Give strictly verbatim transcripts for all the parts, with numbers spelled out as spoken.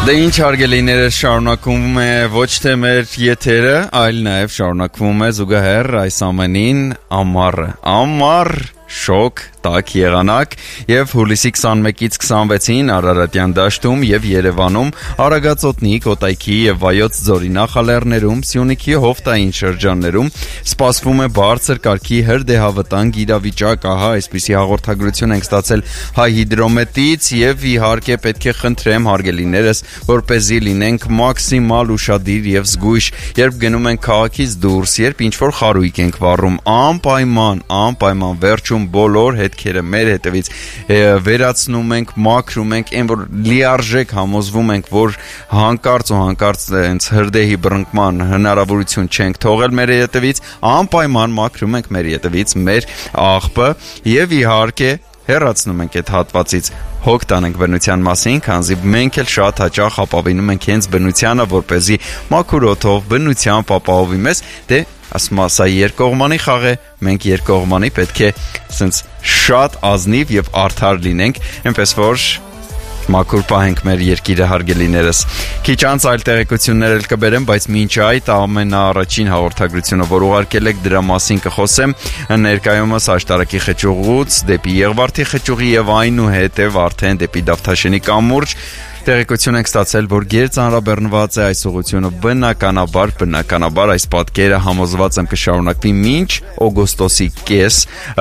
Դե ինչ հարգելիները, շարունակվում է ոչ թե մեր եթերը, այլ նաև շարունակվում է զուգահեռ այս ամենին ամառը, ամառ, շոկ, տաք եղանակ եւ հուլիսի քսանմեկից քսանվեցին Արարատյան դաշտում եւ Երևանում, Արագածոտնի, Կոտայքի եւ Վայոց ձորի նախալեռներում, Սյունիքի հովտային շրջաններում սպասվում է բարձր կարգի հրդեհավտանգ իրավիճակ, ահա այսպիսի հաղորդագրություն ենք ստացել Հայ հիդրոմետից եւ իհարկե պետք է խնդրեմ հարգելիներս, որպեսզի լինենք մաքսիմալ ուշադիր եւ զգույշ, երբ գնում ենք քաղաքից դուրս, երբ ինչ որ խարույկ ենք վառում, անպայման, անպայման վերջում բոլոր հետ քերը մեր հետևից վերացնում ենք, մաքրում ենք, այն որ լիարժեք համոզվում ենք, որ հանկարծ ու հանկարծ հենց հրդեհի բռնկման հնարավորություն չենք թողել մեր հետևից, անպայման մաքրում ենք մեր հետևից մեր աղբը եւ իհարկե հեռացնում ենք այդ հատվածից հոգ տանենք բնության մասին, քանզի մենք էլ շատ հաճախ ապավինում ենք հենց բնությանը, որպեսզի մաքուր օդով բնության ապահովի մեզ, դե ասում ասա երկկողմանի խաղ է, մենք երկկողմանի պետք է սենց շատ ազնիվ եւ արդար լինենք, այնպես որ մաքուր պահենք մեր երկիրը հարգելիներս։ Քիչ անց այլ տեղեկություններ էլ կբերեմ, բայց մինչ այդ ամենաառաջին հաղորդագրությունը, որ ուղարկել եք, դրա մասին կխոսեմ, ներկայումս աշտարակի խճուղուց դեպի Եղվարդի խճուղի եւ այնուհետեւ արդեն դեպի Դավթաշենի կամուրջ տեղեկություն ենք ստացել, որ գերծանրաբեռնված է այս ուղղությունը, բնականաբար, բնականաբար այս պատկերը համոզված եմ կշարունակվի մինչ օգոստոսի կես,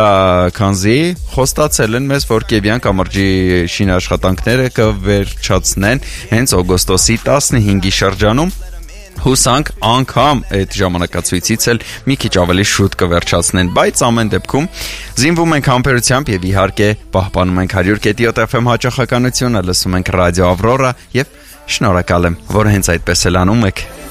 քանզի խոստացել են մեզ, որ Կևյան կամրջի շինաշխատանքները կվերջացնեն հենց օգոստոսի տասնհինգի շրջանում, հուսանք անգամ այդ ժամանակացույցից էլ մի քիչ ավելի շուտ կվերջացնեն, բայց ամեն դեպքում զինվում ենք համբերությամբ եւ իհարկե պահպանում ենք one hundred point seven F M հաճախականությունը, լսում ենք ռադիո Ավրորա եւ շնորհակալ եմ, որ հենց այդպես էլ անում եք։